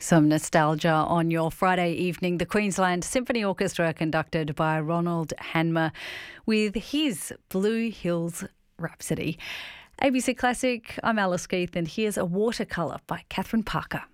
Some nostalgia on your Friday evening. The Queensland Symphony Orchestra, conducted by Ronald Hanmer, with his Blue Hills Rhapsody. ABC Classic, I'm Alice Keith, and here's A Watercolour by Catherine Parker.